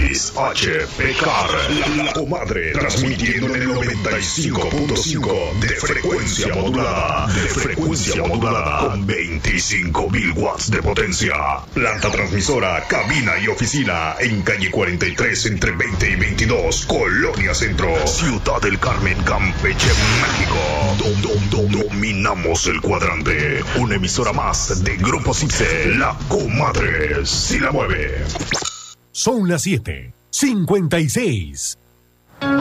XH Pecar, la comadre, transmitiendo en el 95.5 de frecuencia modulada, con 25.000 watts de potencia. Planta transmisora, cabina y oficina en calle 43 entre 20 y 22, Colonia Centro, Ciudad del Carmen, Campeche, México. Dominamos el cuadrante. Una emisora más de Grupo Cipse, la comadre si la mueve. Son las 7:56.